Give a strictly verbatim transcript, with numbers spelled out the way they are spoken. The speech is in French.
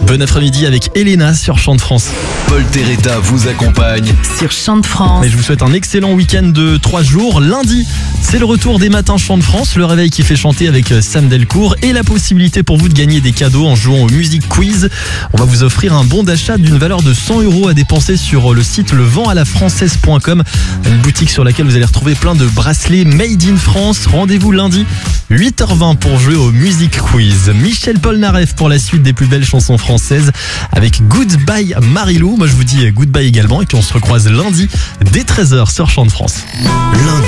Bon après-midi avec Elena sur Chant de France. Paul Terretta vous accompagne sur Chant de France. Et je vous souhaite un excellent week-end de trois jours. Lundi, c'est le retour des matins Chant de France, le réveil qui fait chanter avec Sam Delcourt et la possibilité pour vous de gagner des cadeaux en jouant au Music Quiz. On va vous offrir un bon d'achat d'une valeur de cent euros à dépenser sur le site le vent à la française point com, une boutique sur laquelle vous allez retrouver plein de bracelets made in France. Rendez-vous lundi huit heures vingt pour jouer au Music Quiz. Michel Polnareff pour la suite des plus belles chansons françaises avec Goodbye Marilou. Moi je vous dis goodbye également et puis on se recroise lundi dès treize heures sur Chant de France. lundi.